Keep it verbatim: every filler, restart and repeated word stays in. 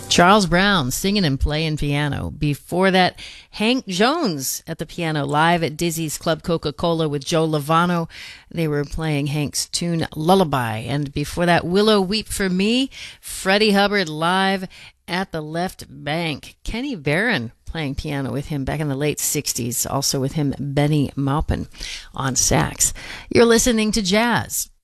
Charles Brown singing and playing piano. Before that, Hank Jones at the piano live at Dizzy's Club Coca-Cola with Joe Lovano. They were playing Hank's tune Lullaby. And before that, Willow Weep for Me, Freddie Hubbard live at the Left Bank. Kenny Barron playing piano with him back in the late sixties. Also with him, Benny Maupin on sax. You're listening to Jazz